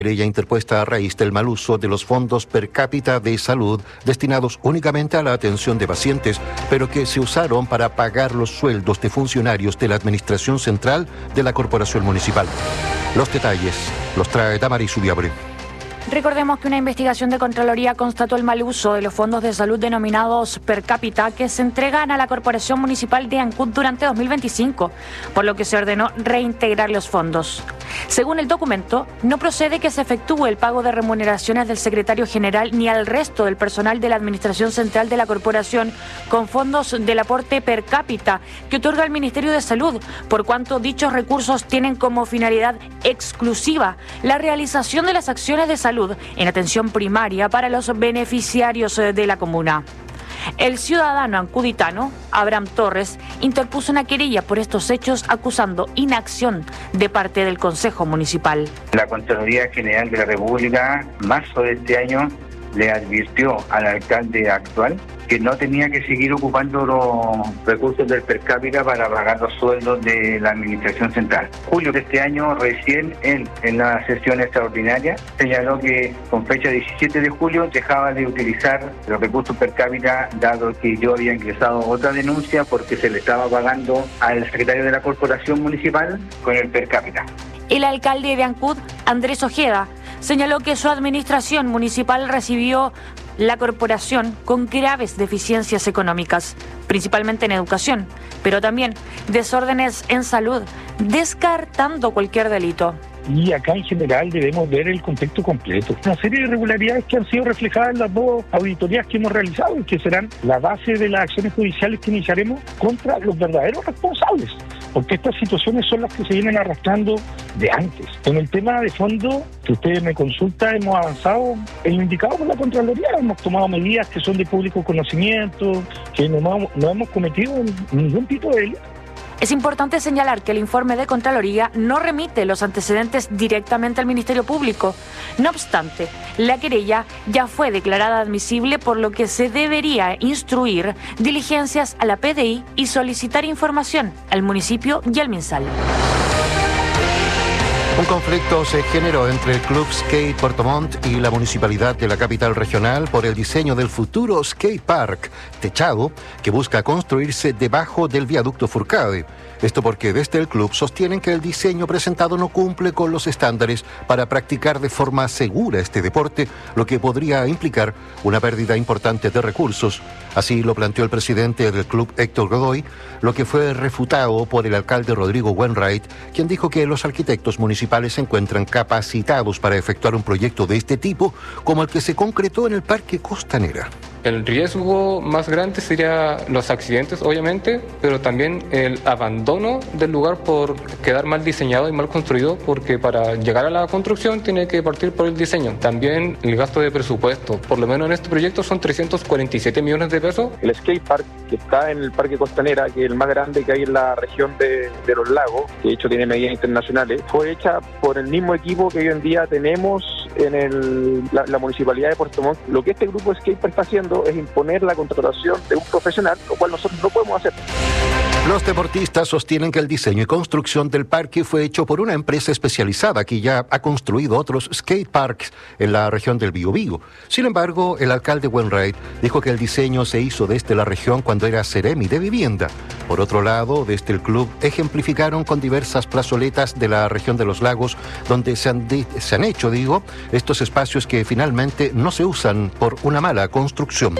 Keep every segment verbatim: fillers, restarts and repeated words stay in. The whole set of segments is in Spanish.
Querella interpuesta a raíz del mal uso de los fondos per cápita de salud destinados únicamente a la atención de pacientes, pero que se usaron para pagar los sueldos de funcionarios de la Administración Central de la Corporación Municipal. Los detalles los trae Damaris Ubiabre. Recordemos que una investigación de Contraloría constató el mal uso de los fondos de salud denominados per cápita que se entregan a la Corporación Municipal de Ancud durante dos mil veinticinco, por lo que se ordenó reintegrar los fondos. Según el documento, no procede que se efectúe el pago de remuneraciones del secretario general ni al resto del personal de la Administración Central de la Corporación con fondos del aporte per cápita que otorga el Ministerio de Salud, por cuanto dichos recursos tienen como finalidad exclusiva la realización de las acciones de salud en atención primaria para los beneficiarios de la comuna. El ciudadano ancuditano, Abraham Torres, interpuso una querella por estos hechos acusando inacción de parte del Consejo Municipal. La Contraloría General de la República, en marzo de este año, le advirtió al alcalde actual que no tenía que seguir ocupando los recursos del per cápita para pagar los sueldos de la Administración Central. Julio de este año, recién él, en la sesión extraordinaria, señaló que con fecha diecisiete de julio dejaba de utilizar los recursos per cápita, dado que yo había ingresado otra denuncia porque se le estaba pagando al secretario de la Corporación Municipal con el per cápita. El alcalde de Ancud, Andrés Ojeda, señaló que su administración municipal recibió la corporación con graves deficiencias económicas, principalmente en educación, pero también desórdenes en salud, descartando cualquier delito. Y acá en general debemos ver el contexto completo. Una serie de irregularidades que han sido reflejadas en las dos auditorías que hemos realizado y que serán la base de las acciones judiciales que iniciaremos contra los verdaderos responsables, porque estas situaciones son las que se vienen arrastrando de antes. En el tema de fondo que ustedes me consultan, hemos avanzado en lo indicado por la Contraloría, hemos tomado medidas que son de público conocimiento, que no, no hemos cometido ningún tipo de delito. Es importante señalar que el informe de Contraloría no remite los antecedentes directamente al Ministerio Público. No obstante, la querella ya fue declarada admisible, por lo que se debería instruir diligencias a la P D I y solicitar información al municipio y al MinSal. Un conflicto se generó entre el Club Skate Puerto Montt y la Municipalidad de la capital regional por el diseño del futuro skate park techado que busca construirse debajo del viaducto Furcade. Esto porque desde el club sostienen que el diseño presentado no cumple con los estándares para practicar de forma segura este deporte, lo que podría implicar una pérdida importante de recursos. Así lo planteó el presidente del club, Héctor Godoy, lo que fue refutado por el alcalde Rodrigo Wainwright, quien dijo que los arquitectos municipales se encuentran capacitados para efectuar un proyecto de este tipo, como el que se concretó en el Parque Costanera. El riesgo más grande sería los accidentes, obviamente, pero también el abandono del lugar por quedar mal diseñado y mal construido, porque para llegar a la construcción tiene que partir por el diseño. También el gasto de presupuesto, por lo menos en este proyecto son trescientos cuarenta y siete millones de pesos. El skate park que está en el Parque Costanera, que es el más grande que hay en la región de, de los lagos, que de hecho tiene medidas internacionales, fue hecha por el mismo equipo que hoy en día tenemos en el, la, la Municipalidad de Puerto Montt. Lo que este grupo skate park está haciendo es imponer la contratación de un profesional, lo cual nosotros no podemos hacer. Los deportistas sostienen que el diseño y construcción del parque fue hecho por una empresa especializada que ya ha construido otros skate parks en la región del Biobío. Sin embargo, el alcalde Wainwright dijo que el diseño se hizo desde la región cuando era Seremi de Vivienda. Por otro lado, desde el club ejemplificaron con diversas plazoletas de la región de los lagos donde se han, de, se han hecho, digo, estos espacios que finalmente no se usan por una mala construcción.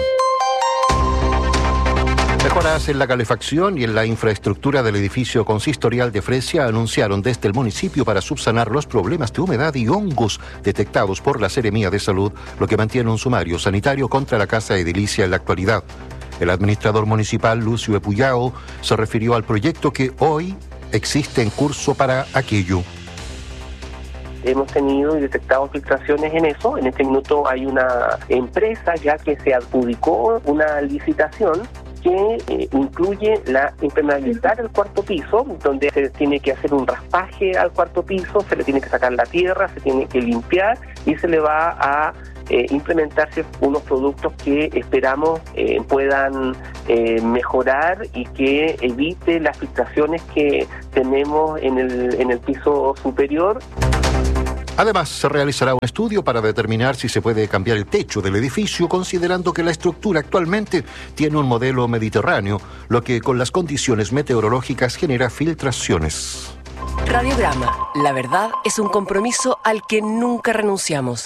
Mejoras en la calefacción y en la infraestructura del edificio consistorial de Fresia anunciaron desde el municipio para subsanar los problemas de humedad y hongos detectados por la Seremía de Salud, lo que mantiene un sumario sanitario contra la casa edilicia en la actualidad. El administrador municipal, Lucio Epuyao, se refirió al proyecto que hoy existe en curso para aquello. Hemos tenido y detectado filtraciones en eso. En este minuto hay una empresa ya que se adjudicó una licitación que eh, incluye la impermeabilizar el cuarto piso, donde se tiene que hacer un raspaje al cuarto piso, se le tiene que sacar la tierra, se tiene que limpiar y se le va a eh, implementarse unos productos que esperamos eh, puedan eh, mejorar y que evite las filtraciones que tenemos en el, en el piso superior. Además, se realizará un estudio para determinar si se puede cambiar el techo del edificio, considerando que la estructura actualmente tiene un modelo mediterráneo, lo que con las condiciones meteorológicas genera filtraciones. Radiograma. La verdad es un compromiso al que nunca renunciamos.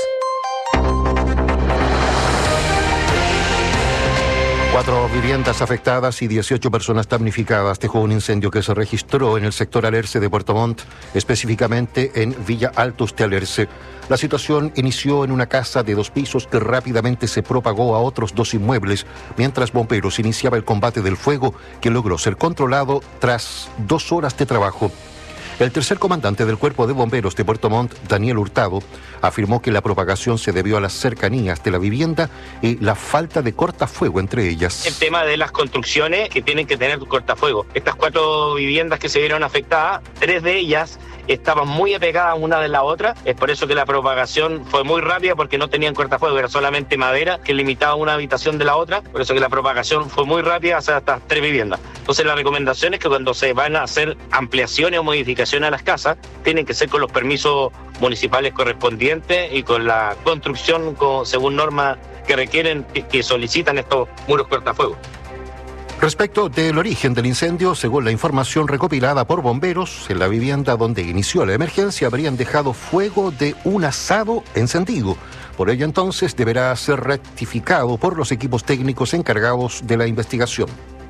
Cuatro viviendas afectadas y dieciocho personas damnificadas dejó un incendio que se registró en el sector Alerce de Puerto Montt, específicamente en Villa Altos de Alerce. La situación inició en una casa de dos pisos que rápidamente se propagó a otros dos inmuebles, mientras bomberos iniciaba el combate del fuego, que logró ser controlado tras dos horas de trabajo. El tercer comandante del Cuerpo de Bomberos de Puerto Montt, Daniel Hurtado, afirmó que la propagación se debió a las cercanías de la vivienda y la falta de cortafuego entre ellas. El tema de las construcciones que tienen que tener cortafuego. Estas cuatro viviendas que se vieron afectadas, tres de ellas estaban muy apegadas una de la otra. Es por eso que la propagación fue muy rápida, porque no tenían cortafuego, era solamente madera que limitaba una habitación de la otra. Por eso que la propagación fue muy rápida hacia estas tres viviendas. Entonces la recomendación es que cuando se van a hacer ampliaciones o modificaciones a las casas, tienen que ser con los permisos municipales correspondientes y con la construcción con, según normas que requieren, que, que solicitan estos muros cortafuegos. Respecto del origen del incendio, según la información recopilada por bomberos, en la vivienda donde inició la emergencia habrían dejado fuego de un asado encendido. Por ello entonces deberá ser rectificado por los equipos técnicos encargados de la investigación.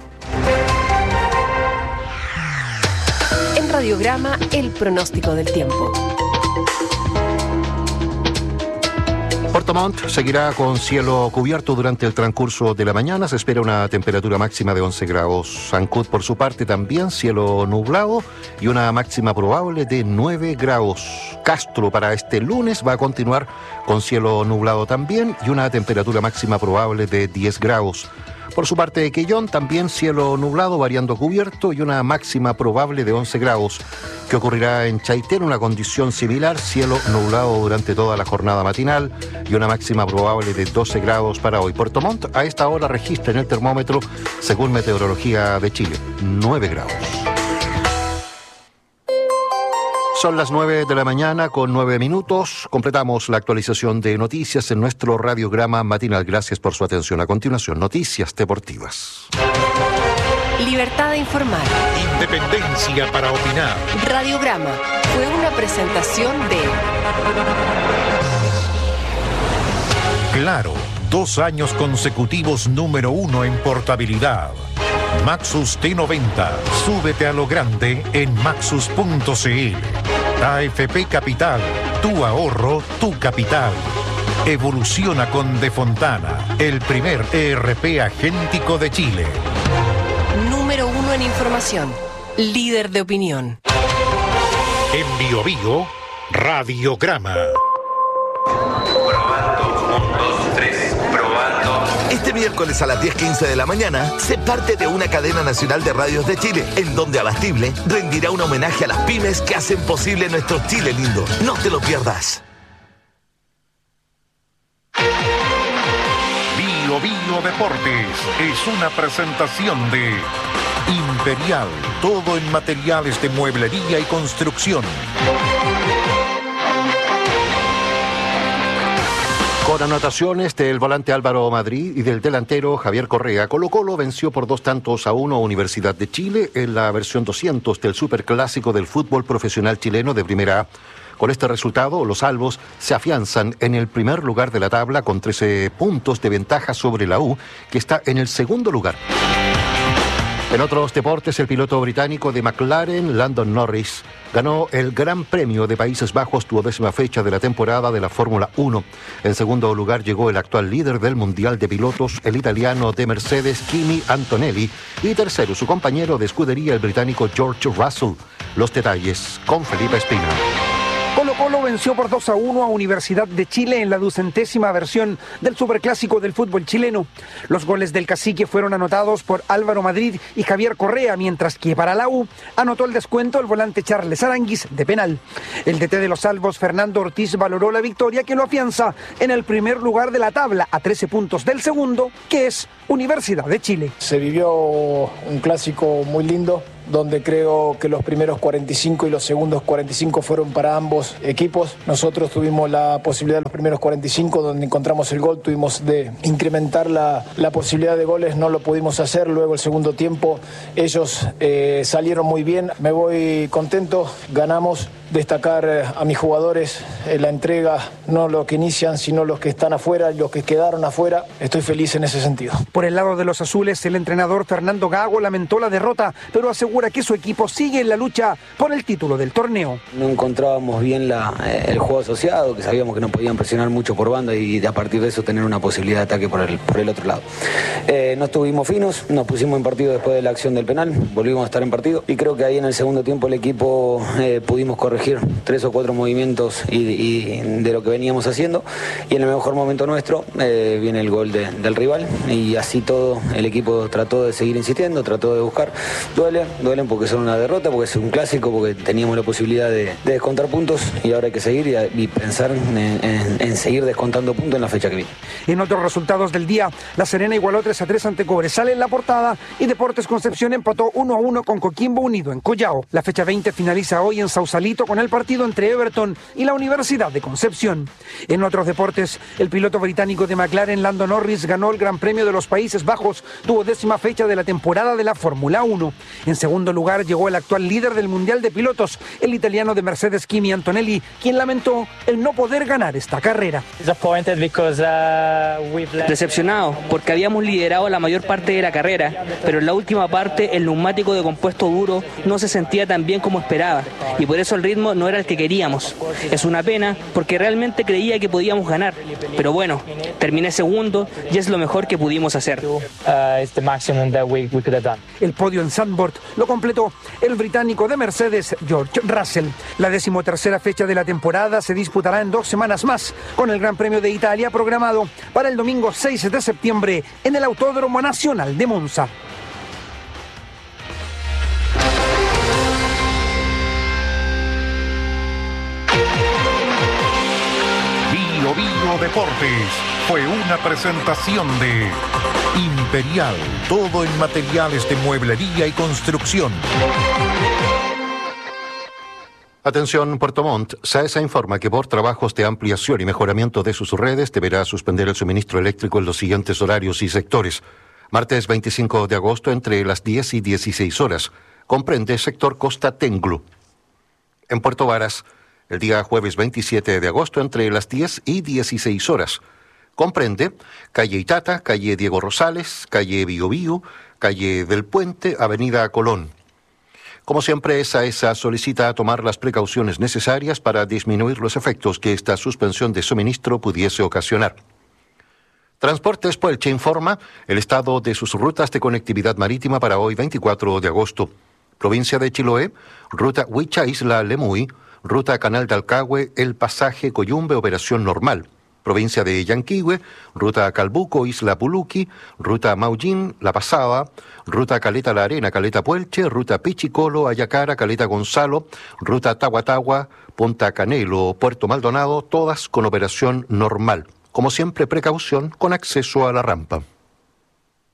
En Radiograma, el pronóstico del tiempo. Puerto Montt seguirá con cielo cubierto durante el transcurso de la mañana. Se espera una temperatura máxima de once grados. Ancud, por su parte, también cielo nublado y una máxima probable de nueve grados. Castro, para este lunes, va a continuar con cielo nublado también y una temperatura máxima probable de diez grados. Por su parte, Quellón, también cielo nublado, variando cubierto y una máxima probable de once grados. ¿Qué ocurrirá en Chaitén? Una condición similar, cielo nublado durante toda la jornada matinal y una máxima probable de doce grados para hoy. Puerto Montt a esta hora registra en el termómetro, según Meteorología de Chile, nueve grados. Son las nueve de la mañana con nueve minutos. Completamos la actualización de noticias en nuestro radiograma matinal. Gracias por su atención. A continuación, noticias deportivas. Libertad de informar. Independencia para opinar. Radiograma fue una presentación de... Claro, dos años consecutivos número uno en portabilidad. Maxus T noventa. Súbete a lo grande en maxus punto c l. A F P Capital. Tu ahorro, tu capital. Evoluciona con De Fontana, el primer E R P agéntico de Chile. Número uno en información. Líder de opinión. En Bio Bio, Radiograma. Este miércoles a las diez quince de la mañana, se parte de una cadena nacional de radios de Chile, en donde Abastible rendirá un homenaje a las pymes que hacen posible nuestro Chile lindo. No te lo pierdas. Bio Bio Deportes es una presentación de Imperial, todo en materiales de mueblería y construcción. Con anotaciones del volante Álvaro Madrid y del delantero Javier Correa, Colo-Colo venció por dos tantos a uno a Universidad de Chile en la versión doscientos del Superclásico del fútbol profesional chileno de Primera A. Con este resultado, los albos se afianzan en el primer lugar de la tabla con trece puntos de ventaja sobre la U, que está en el segundo lugar. En otros deportes, el piloto británico de McLaren, Landon Norris, ganó el Gran Premio de Países Bajos, duodécima fecha de la temporada de la Fórmula uno. En segundo lugar llegó el actual líder del Mundial de Pilotos, el italiano de Mercedes, Kimi Antonelli, y tercero su compañero de escudería, el británico George Russell. Los detalles con Felipe Espina. Colo-Colo venció por dos a uno a Universidad de Chile en la ducentésima versión del Superclásico del fútbol chileno. Los goles del Cacique fueron anotados por Álvaro Madrid y Javier Correa, mientras que para la U anotó el descuento el volante Charles Aranguis de penal. El D T de los albos, Fernando Ortiz, valoró la victoria, que lo afianza en el primer lugar de la tabla a trece puntos del segundo, que es Universidad de Chile. Se vivió un clásico muy lindo. donde creo que los primeros cuarenta y cinco y los segundos cuarenta y cinco fueron para ambos equipos. Nosotros tuvimos la posibilidad de los primeros cuarenta y cinco donde encontramos el gol, tuvimos de incrementar la, la posibilidad de goles, no lo pudimos hacer. Luego el segundo tiempo ellos eh, salieron muy bien, me voy contento, ganamos. Destacar eh, a mis jugadores eh, la entrega, no los que inician, sino los que están afuera, los que quedaron afuera. Estoy feliz en ese sentido. Por el lado de los azules, el entrenador Fernando Gago lamentó la derrota, pero asegura que su equipo sigue en la lucha por el título del torneo. No encontrábamos bien la, eh, el juego asociado, que sabíamos que no podían presionar mucho por banda y a partir de eso tener una posibilidad de ataque por el, por el otro lado. Eh, no estuvimos finos, nos pusimos en partido después de la acción del penal, volvimos a estar en partido y creo que ahí en el segundo tiempo el equipo eh, pudimos corregir tres o cuatro movimientos y, y de lo que veníamos haciendo y en el mejor momento nuestro eh, viene el gol de, del rival y así todo el equipo trató de seguir insistiendo, trató de buscar. Duele, duelen porque son una derrota, porque es un clásico, porque teníamos la posibilidad de, de descontar puntos y ahora hay que seguir y, y pensar en, en, en seguir descontando puntos en la fecha que viene. En otros resultados del día, La Serena igualó tres a tres ante Cobresal en la portada y Deportes Concepción empató uno a uno con Coquimbo Unido en Collao. La fecha veinte finaliza hoy en Sausalito con el partido entre Everton y la Universidad de Concepción. En otros deportes, el piloto británico de McLaren, Lando Norris, ganó el Gran Premio de los Países Bajos, tuvo décima fecha de la temporada de la Fórmula uno. En segundo lugar llegó el actual líder del Mundial de Pilotos, el italiano de Mercedes Kimi Antonelli, quien lamentó el no poder ganar esta carrera. Decepcionado, porque habíamos liderado la mayor parte de la carrera, pero en la última parte el neumático de compuesto duro no se sentía tan bien como esperaba, y por eso el ritmo no era el que queríamos. Es una pena porque realmente creía que podíamos ganar, pero bueno, terminé segundo y es lo mejor que pudimos hacer. El podio en Zandvoort lo completó el británico de Mercedes, George Russell. La decimotercera fecha de la temporada se disputará en dos semanas más, con el Gran Premio de Italia programado para el domingo seis de septiembre en el Autódromo Nacional de Monza. Bio Bio Deportes fue una presentación de Imperial, todo en materiales de mueblería y construcción. Atención Puerto Montt, SAESA informa que por trabajos de ampliación y mejoramiento de sus redes deberá suspender el suministro eléctrico en los siguientes horarios y sectores. Martes veinticinco de agosto entre las diez y dieciséis horas. Comprende sector Costa Tenglu. En Puerto Varas, el día jueves veintisiete de agosto entre las diez y dieciséis horas. Comprende calle Itata, calle Diego Rosales, calle Bio Bio, calle del Puente, avenida Colón. Como siempre, SAESA solicita tomar las precauciones necesarias para disminuir los efectos que esta suspensión de suministro pudiese ocasionar. Transportes Puelche informa el estado de sus rutas de conectividad marítima para hoy veinticuatro de agosto. Provincia de Chiloé, ruta Huicha Isla Lemuy, ruta Canal de Alcagüe, El Pasaje Coyumbe, operación normal. Provincia de Yanquihue, ruta Calbuco, Isla Puluqui, ruta Maullín, La Pasada, ruta Caleta La Arena, Caleta Puelche, ruta Pichicolo, Ayacara, Caleta Gonzalo, ruta Tahuatahua, Punta Canelo, Puerto Maldonado, todas con operación normal. Como siempre, precaución con acceso a la rampa.